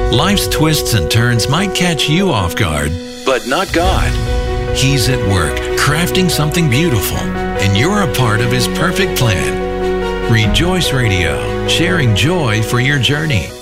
Life's twists and turns might catch you off guard, but not God. He's at work, crafting something beautiful, and you're a part of His perfect plan. Rejoice Radio, sharing joy for your journey.